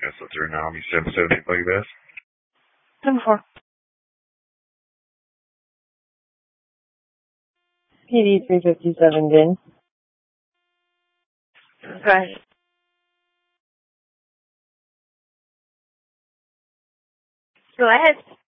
Yes, so through now, you 770 Buggy Bass. 7-4. PD 357, Vin. Right. Go ahead.